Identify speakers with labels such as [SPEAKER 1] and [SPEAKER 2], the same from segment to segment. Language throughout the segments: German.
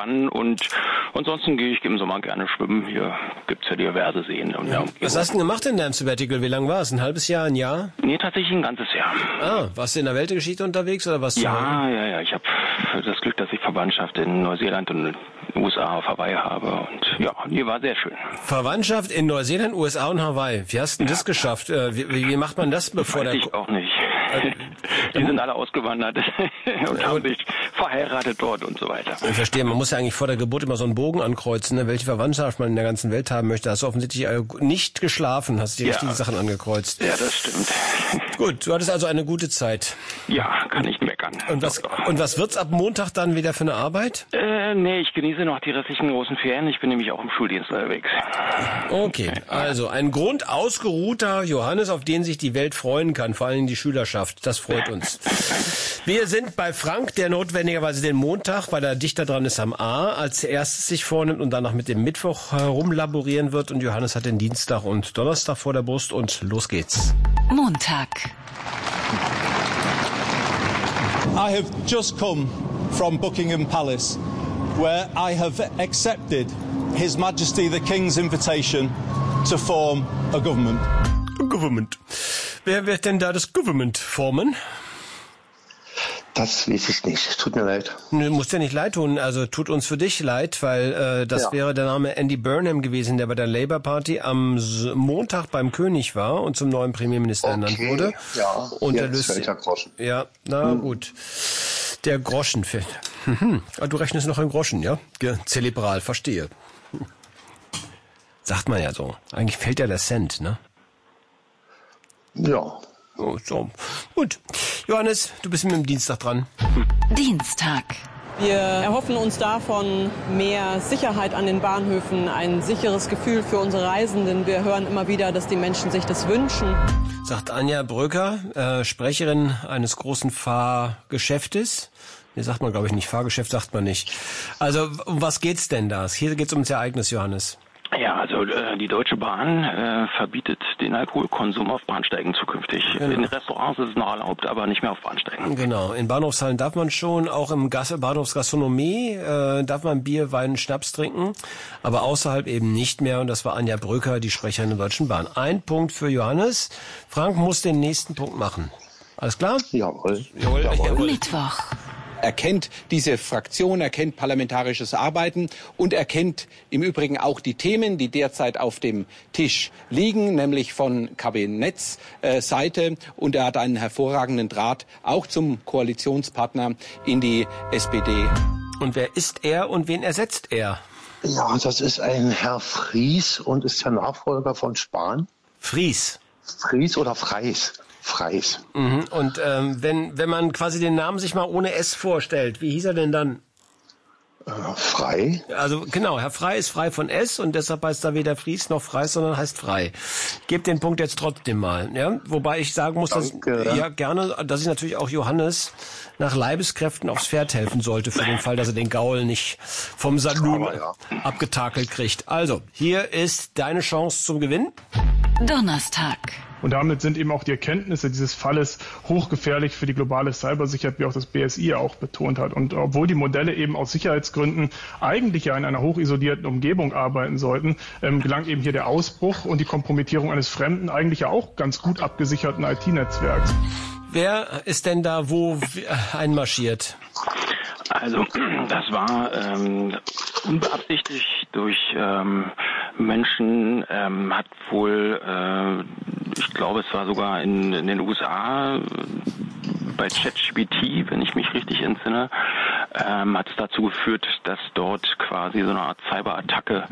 [SPEAKER 1] entspannen und ansonsten gehe ich im Sommer gerne schwimmen. Hier gibt's ja diverse Seen.
[SPEAKER 2] Was hast du denn gemacht in deinem Sabbatical? Wie lange war es? Ein halbes Jahr, ein Jahr?
[SPEAKER 1] Nee, tatsächlich ein ganzes Jahr.
[SPEAKER 2] Ah, warst du in der Weltgeschichte unterwegs oder was?
[SPEAKER 1] Ja. Ich habe das Glück, dass ich Verwandtschaft in Neuseeland und in den USA auf Hawaii habe und ja, die war sehr schön.
[SPEAKER 2] Verwandtschaft in Neuseeland, USA und Hawaii. Wie hast du denn das geschafft? Wie macht man das bevor
[SPEAKER 1] Weiß ich auch nicht. Die sind alle ausgewandert und haben sich verheiratet dort und so weiter.
[SPEAKER 2] Ich verstehe, man muss ja eigentlich vor der Geburt immer so einen Bogen ankreuzen, ne? Welche Verwandtschaft man in der ganzen Welt haben möchte. Hast du offensichtlich nicht geschlafen, hast die richtigen Sachen angekreuzt.
[SPEAKER 1] Ja, das stimmt.
[SPEAKER 2] Gut, du hattest also eine gute Zeit.
[SPEAKER 1] Ja, kann ich meckern.
[SPEAKER 2] Und was wird's ab Montag dann wieder für eine Arbeit?
[SPEAKER 1] Nee, ich genieße noch die restlichen großen Ferien. Ich bin nämlich auch im Schuldienst unterwegs.
[SPEAKER 2] Okay, also ein grundausgeruhter Johannes, auf den sich die Welt freuen kann, vor allem die Schülerschaft. Das freut uns. Wir sind bei Frank, der notwendigerweise den Montag, weil er dichter dran ist am A, als erstes sich vornimmt und danach mit dem Mittwoch herumlaborieren wird. Und Johannes hat den Dienstag und Donnerstag vor der Brust und los geht's.
[SPEAKER 3] Montag.
[SPEAKER 4] I have just come from Buckingham Palace, where I have accepted His Majesty the King's invitation to form a government.
[SPEAKER 2] Government. Wer wird denn da das Government formen?
[SPEAKER 5] Das weiß ich nicht. Tut mir leid.
[SPEAKER 2] Nö, muss dir nicht leid tun. Also tut uns für dich leid, weil das wäre der Name Andy Burnham gewesen, der bei der Labour Party am Montag beim König war und zum neuen Premierminister ernannt wurde.
[SPEAKER 5] Ja,
[SPEAKER 2] und
[SPEAKER 5] jetzt fällt der Groschen.
[SPEAKER 2] Ja, na gut. Der Groschen fällt. Du rechnest noch in Groschen, ja? Zelebral, verstehe. Sagt man ja so. Eigentlich fällt ja der Cent, ne?
[SPEAKER 5] Ja.
[SPEAKER 2] Oh, so. Gut. Johannes, du bist mit dem Dienstag dran.
[SPEAKER 3] Dienstag.
[SPEAKER 6] Wir erhoffen uns davon mehr Sicherheit an den Bahnhöfen, ein sicheres Gefühl für unsere Reisenden. Wir hören immer wieder, dass die Menschen sich das wünschen.
[SPEAKER 2] Sagt Anja Bröcker, Sprecherin eines großen Fahrgeschäftes. Nee, sagt man, glaube ich, nicht. Fahrgeschäft sagt man nicht. Also, um was geht's denn da? Hier geht's ums Ereignis, Johannes.
[SPEAKER 1] Ja, also die Deutsche Bahn verbietet den Alkoholkonsum auf Bahnsteigen zukünftig. Genau. In Restaurants ist es noch erlaubt, aber nicht mehr auf Bahnsteigen.
[SPEAKER 2] Genau, in Bahnhofshallen darf man schon, auch im Bahnhofsgastronomie darf man Bier, Wein, Schnaps trinken, aber außerhalb eben nicht mehr. Und das war Anja Bröcker, die Sprecherin der Deutschen Bahn. Ein Punkt für Johannes. Frank muss den nächsten Punkt machen. Alles klar?
[SPEAKER 5] Jawohl.
[SPEAKER 3] Mittwoch.
[SPEAKER 7] Erkennt diese Fraktion, erkennt parlamentarisches Arbeiten und erkennt im Übrigen auch die Themen, die derzeit auf dem Tisch liegen, nämlich von Kabinettsseite. Und er hat einen hervorragenden Draht auch zum Koalitionspartner in die SPD.
[SPEAKER 2] Und wer ist er und wen ersetzt er?
[SPEAKER 5] Ja, das ist ein Herr Fries und ist der Nachfolger von Spahn.
[SPEAKER 2] Fries?
[SPEAKER 5] Fries oder Freis? Freis.
[SPEAKER 2] Mhm. Und wenn man quasi den Namen sich mal ohne S vorstellt, wie hieß er denn dann?
[SPEAKER 5] Frei.
[SPEAKER 2] Also genau, Herr Frei ist frei von S und deshalb heißt da weder Fries noch Freis, sondern heißt Frei. Gebt den Punkt jetzt trotzdem mal, ja? Wobei ich sagen muss, dass ich natürlich auch Johannes nach Leibeskräften aufs Pferd helfen sollte für den Fall, dass er den Gaul nicht vom Saloon abgetakelt kriegt. Also, hier ist deine Chance zum Gewinn.
[SPEAKER 3] Donnerstag.
[SPEAKER 8] Und damit sind eben auch die Erkenntnisse dieses Falles hochgefährlich für die globale Cybersicherheit, wie auch das BSI auch betont hat. Und obwohl die Modelle eben aus Sicherheitsgründen eigentlich ja in einer hochisolierten Umgebung arbeiten sollten, gelang eben hier der Ausbruch und die Kompromittierung eines fremden, eigentlich ja auch ganz gut abgesicherten IT-Netzwerks.
[SPEAKER 2] Wer ist denn da wo einmarschiert?
[SPEAKER 1] Also das war unbeabsichtigt durch Menschen, hat wohl, ich glaube es war sogar in den USA bei ChatGPT, wenn ich mich richtig entsinne, hat es dazu geführt, dass dort quasi so eine Art Cyberattacke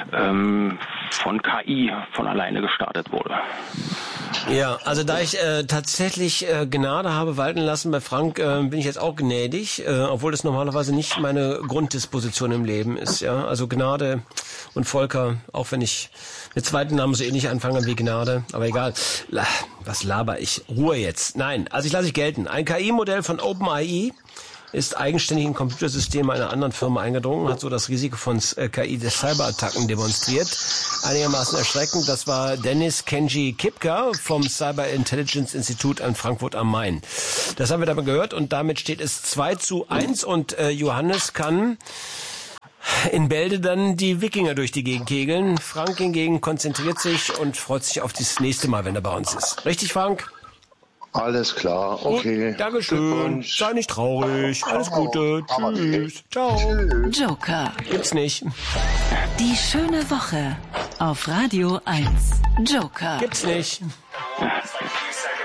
[SPEAKER 1] von KI von alleine gestartet wurde.
[SPEAKER 2] Ja, also da ich tatsächlich Gnade habe walten lassen bei Frank, bin ich jetzt auch gnädig, obwohl das normalerweise nicht meine Grunddisposition im Leben ist. Ja, also Gnade und Volker, auch wenn ich mit zweiten Namen so ähnlich anfange wie Gnade, aber egal. Was laber ich? Ruhe jetzt. Nein, also ich lasse ich gelten. Ein KI-Modell von OpenAI ist eigenständig in Computersysteme einer anderen Firma eingedrungen, hat so das Risiko von KI-Cyberattacken demonstriert. Einigermaßen erschreckend, das war Dennis Kenji Kipka vom Cyber Intelligence Institute an Frankfurt am Main. Das haben wir dabei gehört und damit steht es 2:1 und Johannes kann in Bälde dann die Wikinger durch die Gegend kegeln. Frank hingegen konzentriert sich und freut sich auf das nächste Mal, wenn er bei uns ist. Richtig, Frank?
[SPEAKER 5] Alles klar, okay.
[SPEAKER 2] Gut, Dankeschön. Sei nicht traurig. Alles Gute. Tschüss. Ciao.
[SPEAKER 3] Joker.
[SPEAKER 2] Gibt's nicht.
[SPEAKER 3] Die schöne Woche auf Radio 1. Joker.
[SPEAKER 2] Gibt's nicht.